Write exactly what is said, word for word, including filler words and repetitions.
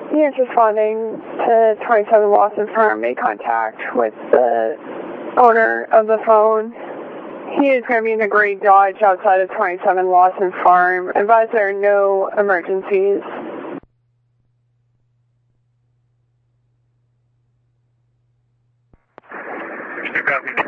he is responding to twenty-seven Lawson Farm, made contact with the owner of the phone. He is going to be in the gray Dodge outside of twenty-seven Lawson Farm. Advise there are no emergencies.